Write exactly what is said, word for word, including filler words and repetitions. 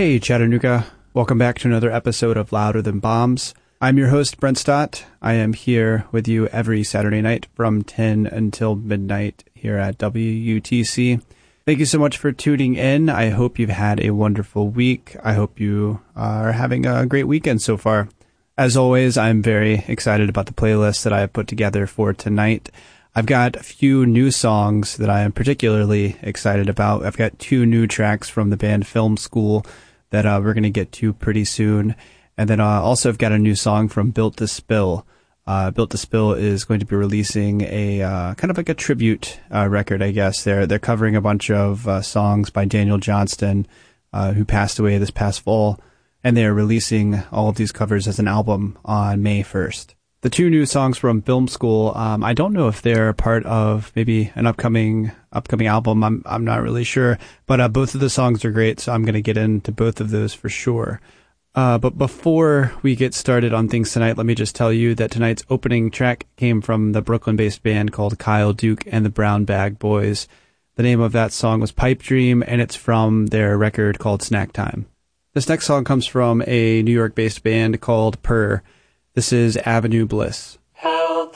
Hey Chattanooga, welcome back to another episode of Louder Than Bombs. I'm your host, Brent Stott. I am here with you every Saturday night from ten until midnight here at W U T C. Thank you so much for tuning in. I hope you've had a wonderful week. I hope you are having a great weekend so far. As always, I'm very excited about the playlist that I have put together for tonight. I've got a few new songs that I am particularly excited about. I've got two new tracks from the band Film School that uh, we're going to get to pretty soon. And then uh, also I've got a new song from Built to Spill. Uh, Built to Spill is going to be releasing a uh, kind of like a tribute uh, record, I guess. They're they're covering a bunch of uh, songs by Daniel Johnston, uh, who passed away this past fall. And they are releasing all of these covers as an album on May first. The two new songs from Film School, um, I don't know if they're part of maybe an upcoming upcoming album. I'm I'm not really sure, but uh, both of the songs are great, so I'm going to get into both of those for sure. Uh, but before we get started on things tonight, let me just tell you that tonight's opening track came from the Brooklyn-based band called Kyle Duke and the Brown Bag Boys. The name of that song was Pipe Dream, and it's from their record called Snack Time. This next song comes from a New York-based band called Purr. This is Avenue Bliss.